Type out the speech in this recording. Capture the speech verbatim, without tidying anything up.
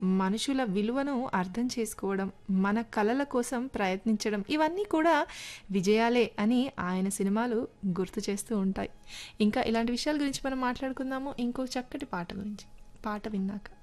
మనుషుల విలువను అర్థం చేసుకోవడం, మన కలల కోసం ప్రయత్నించడం ఇవన్నీ కూడా విజయాలే అని ఆయన సినిమాలు గుర్తు చేస్తూ ఉంటాయి. ఇంకా ఇలాంటి విషయాల గురించి మనం మాట్లాడుకుందాము ఇంకో చక్కటి పాట గురించి. పాట విన్నాక.